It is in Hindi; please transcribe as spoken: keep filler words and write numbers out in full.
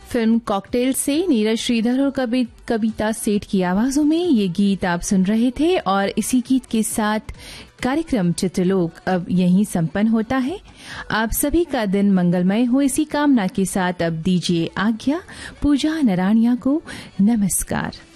फिल्म कॉकटेल से नीरज श्रीधर और कवि, कविता सेठ की आवाजों में ये गीत आप सुन रहे थे। और इसी गीत के साथ कार्यक्रम चित्रलोक अब यहीं संपन्न होता है। आप सभी का दिन मंगलमय हो, इसी कामना के साथ अब दीजिए आज्ञा। पूजा नारायणिया को नमस्कार।